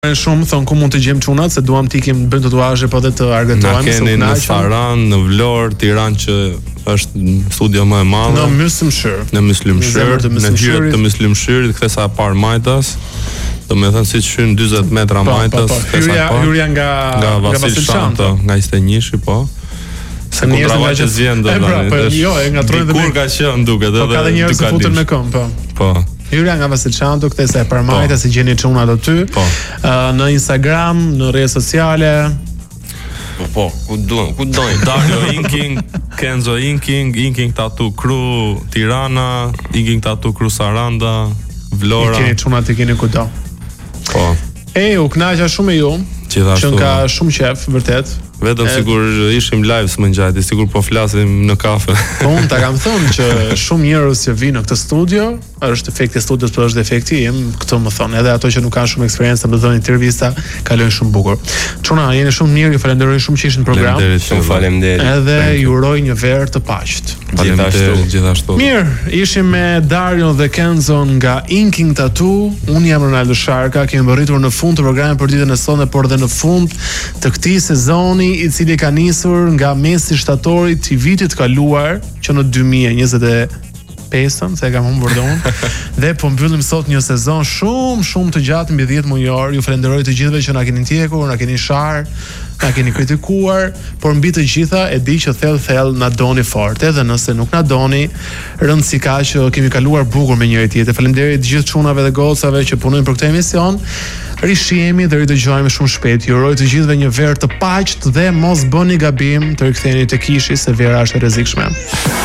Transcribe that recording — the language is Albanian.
Shumë thon ku mund të gjejmë çunat se duam të ikim bëjmë tatuazhe po edhe të argëtojmë se keni në Saran, në Vlorë, Tiranë që është studio më e madhe. Në Myslimshir. Në Myslimshir, në hyrje të Myslimshirit, kthesa e parë Majtas. Do të thënë siç hyn 40 metra Majtas, hyrja nga Vasilçanta, nga 21-shi, po. Se kontrava që zjen do të. Jo, e ngatrojnë dhe kur ka qenë duket edhe. Po ka dhe njerëz që futen me këmbë, po. Po. Hyrja nga Vasilçanta, kthesa e parë Majtas, si gjeni çunat aty. Po. Në Instagram, në rrjete sociale. Po, ku dojnë. Dario Inking, Kenzo Inking, Inking Tattoo Crew Tirana, Inking Tattoo Crew Saranda, Vlora. I keni çunat, i keni kudo. Po. U kënaqa shumë ju. Që ka shumë qef, vërtet. Vetëm sigur ishim live së mëngjajti, sigur po flasim në kafe. Po unë ta kam thënë që shumë njerëz që vinë në këtë studio, është efekti i studios, por është efekti im, këtë më thonë. Edhe ato që nuk kanë shumë eksperiencë më dhënë intervista, kalojnë shumë bukur. Çuna, jeni shumë mirë, ju falenderoj shumë që ishin në program. Faleminderit. Edhe ju uroj një verë të paqet. Gjithashtu. Mirë, ishim me Dario dhe Kenzo nga Inking Tattoo. Unë jam Ronaldo Sharka, kemi mbërritur në fund të programit për ditën e sotme, por edhe në fund të këtij sezoni i cili ka nisur nga mesi shtatorit të vitit kaluar, që në 2025, se e kam humbur unë, dhe po mbyllim sot një sezon shumë të gjatë mbi 10 mujor. Ju falenderoj të gjithëve që na keni ndjekur, na keni shar, na keni kritikuar, por mbi të gjitha e di që thellë na doni fort. Edhe nëse nuk na doni, rëndësi ka që kemi kaluar bukur me njëri tjetrin. Faleminderit të gjithë çunave dhe gocave që punojnë për këtë emision. Rishihemi dhe ridëgjojmë shumë shpejt. Ju uroj të gjithëve një verë të paqet dhe mos bëni gabim të riktheheni te kishi se vera është e rrezikshme.